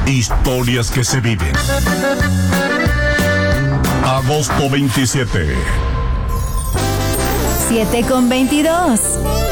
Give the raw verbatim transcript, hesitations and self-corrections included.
Historias que se viven. Agosto veintisiete. siete con veintidós.